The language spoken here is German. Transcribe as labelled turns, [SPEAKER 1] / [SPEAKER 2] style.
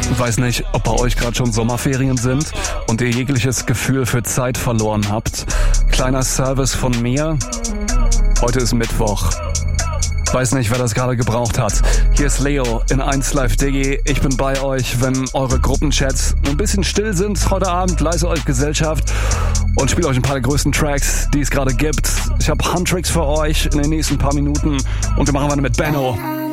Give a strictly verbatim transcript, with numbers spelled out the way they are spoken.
[SPEAKER 1] Weiß nicht, ob bei euch gerade schon Sommerferien sind und ihr jegliches Gefühl für Zeit verloren habt. Kleiner Service von mir. Heute ist Mittwoch. Weiß nicht, wer das gerade gebraucht hat. Hier ist Leo in eins Live Diggi. Ich bin bei euch, wenn eure Gruppenchats ein bisschen still sind heute Abend. Leise euch Gesellschaft und spiele euch ein paar der größten Tracks, die es gerade gibt. Ich habe Handtricks für euch in den nächsten paar Minuten und wir machen weiter mit Benno.